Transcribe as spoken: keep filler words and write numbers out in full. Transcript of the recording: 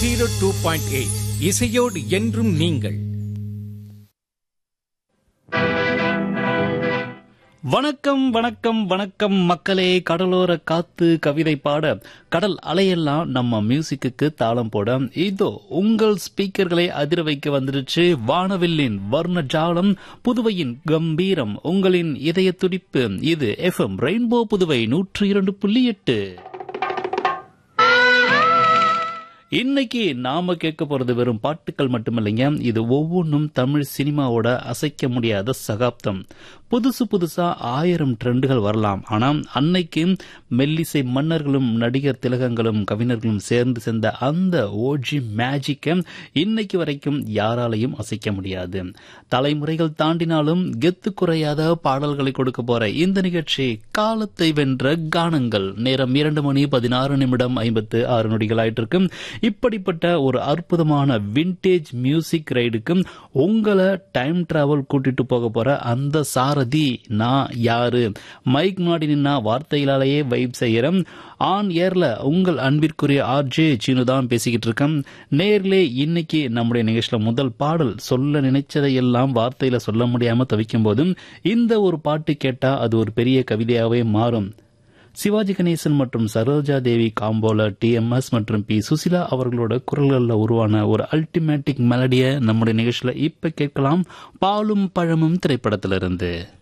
Zero two point eight இசையோடு என்றும் நீங்கள். வணக்கம் வணக்கம் வணக்கம் மக்களே. கடலோர காத்து கவிதை பாட, கடல் அலையெல்லாம் நம்ம மியூசிக்கு தாளம் போட, இதோ உங்கள் ஸ்பீக்கர்களை அதிர வைக்க வந்துருச்சு வானவில்லின் வர்ண ஜாலம், புதுவையின் கம்பீரம், உங்களின் இதய துடிப்பு. இது எஃப்எம் ரெயின்போ புதுவை நூற்றி இரண்டு புள்ளி எட்டு. இன்னைக்கு நாம கேட்க போறது வெறும் பாட்டுக்கள் மட்டுமில்லைங்க, இது ஒவ்வொன்றும் தமிழ் சினிமாவோட அசைக்க முடியாத சகாப்தம். புதுசு புதுசா ஆயிரம் ட்ரெண்டுகள் வரலாம், ஆனா அன்னைக்கு மெல்லிசை மன்னர்களும் நடிகர் திலகங்களும் கவிஞர்களும் சேர்ந்து சென்ற அந்த ஓஜி மேஜிக்க இன்னைக்கு வரைக்கும் யாராலையும் அசைக்க முடியாது. தலைமுறைகள் தாண்டினாலும் கெத்து குறையாத பாடல்களை கொடுக்க போற இந்த நிகழ்ச்சி காலத்தை வென்ற கானங்கள். நேரம் இரண்டு மணி பதினாறு நிமிடம் ஐம்பத்து ஆறு நொடிகள் ஆயிட்டு இருக்கு. இப்படிப்பட்ட ஒரு அற்புதமான விண்டேஜ் மியூசிக் ரைடுக்கு உங்களை டைம் டிராவல் கூட்டிட்டு போக போற அந்த சாரதி நான் யாரு? மைக் முன்னாடி நின்னா வார்த்தைகளாலேயே வைப் செய்யறேன். ஆன் ஏர்ல உங்கள் அன்பிற்குரிய ஆர்ஜே சீனு தான் பேசிக்கிட்டு இருக்கேன். நேர்லே இன்னைக்கு நம்முடைய நிகழ்ச்சியில முதல் பாடல், சொல்ல நினைச்சதை எல்லாம் வார்த்தையில சொல்ல முடியாம தவிக்கும் போதும் இந்த ஒரு பாட்டு கேட்டா அது ஒரு பெரிய கவிதையாவே மாறும். சிவாஜி கணேசன் மற்றும் Saroja Devi காம்போல D M S மற்றும் பி சுசிலா அவர்களோட குரல்களில் உருவான ஒரு அல்டிமேட்டிக் மெலடியை நம்முடைய நிகழ்ச்சியில இப்ப கேட்கலாம். பாலும் பழமும் திரைப்படத்திலிருந்து.